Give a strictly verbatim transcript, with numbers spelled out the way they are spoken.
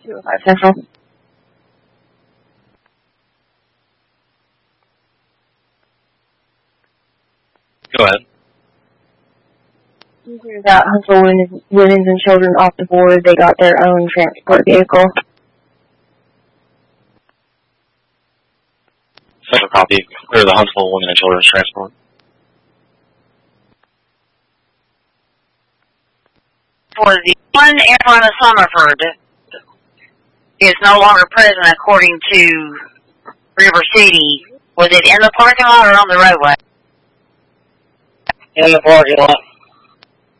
two oh five Central. Go ahead. You cleared out Huntsville women, women's and children off the board. They got their own transport vehicle. Second copy. Clear the Huntsville women and children's transport. For the one airline of Summerford is no longer present according to River City. Was it in the parking lot or on the roadway? In the parking lot.